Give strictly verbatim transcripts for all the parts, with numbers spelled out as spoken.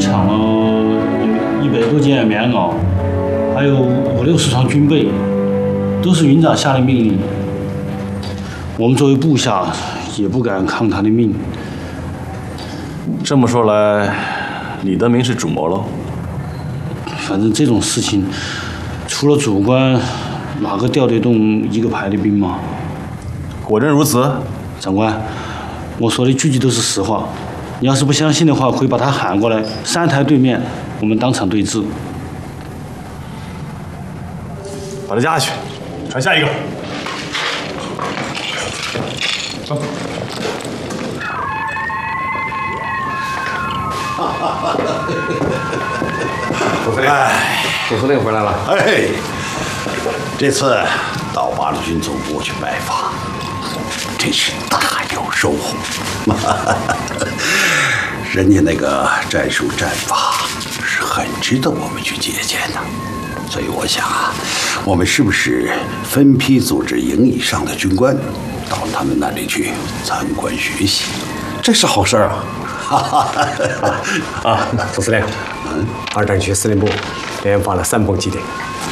抢了一百多件棉袄，还有五六十床军被，都是营长下的命令。我们作为部下，也不敢抗他的命。 这么说来，李德明是主谋喽？ 反正这种事情，除了主官，哪个调得动一个排的兵吗？ 果真如此， 长官，我说的句句都是实话。你要是不相信的话，可以把他喊过来，山台对面，我们当场对质。 把他押下去，传下一个。走。 总司令，总司令回来了。 哎，这次到八路军总部去拜访，真是大有收获。人家那个战术战法是很值得我们去借鉴的，所以我想啊，我们是不是分批组织营以上的军官到他们那里去参观学习？ 这是好事啊！啊，总司令，嗯，二战区司令部连发了三封急电。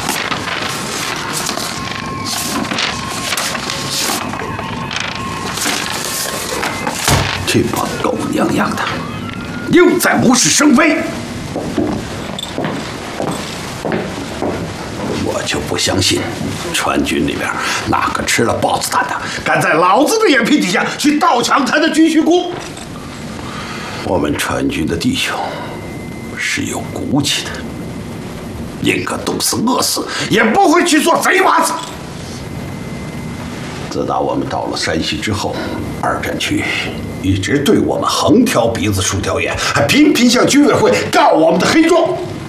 这帮狗娘养的，又在无事生非！我就不相信，川军里边哪个吃了豹子胆的，敢在老子的眼皮底下去盗抢他的军需库？我们川军的弟兄是有骨气的，宁可冻死饿死，也不会去做贼娃子。自打我们到了山西之后，二战区一直对我们横挑鼻子竖挑眼，还频频向军委会告我们的黑状，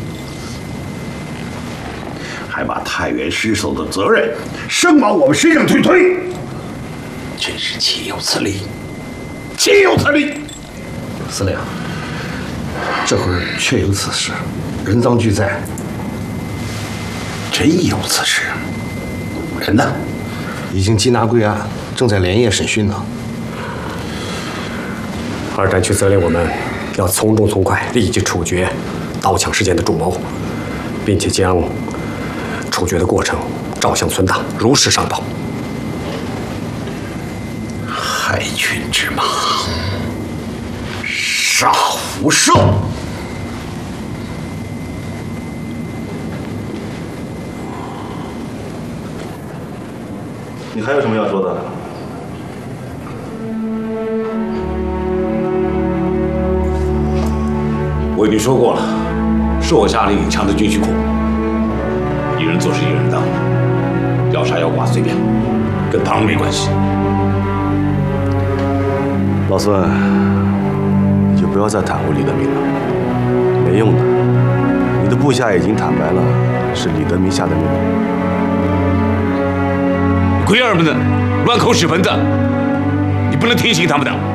还把太原失守的责任生往我们身上推推，真是岂有此理！岂有此理！ 司令，这会儿确有此事，人赃俱在。 真有此事？人呢？ 已经缉拿归案，正在连夜审讯呢。二战区责令我们要从重从快，立即处决盗抢事件的主谋，并且将处决的过程照相存档，如实上报。 害群之马，杀无赦！ 你还有什么要说的？ 我已经说过了，是我下令抢的军需库，一人做事一人当，要杀要剐随便，跟党没关系。 老孙，你就不要再袒护李德明了，没用的。你的部下已经坦白了，是李德明下的命令。 龟儿们的乱口使分的，你不能听信他们的。